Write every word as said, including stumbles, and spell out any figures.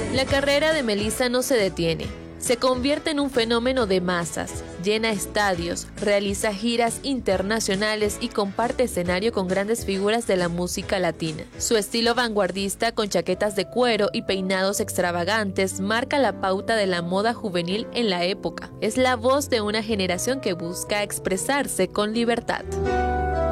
La carrera de Melissa no se detiene. Se convierte en un fenómeno de masas, llena estadios, realiza giras internacionales y comparte escenario con grandes figuras de la música latina. Su estilo vanguardista con chaquetas de cuero y peinados extravagantes marca la pauta de la moda juvenil en la época. Es la voz de una generación que busca expresarse con libertad.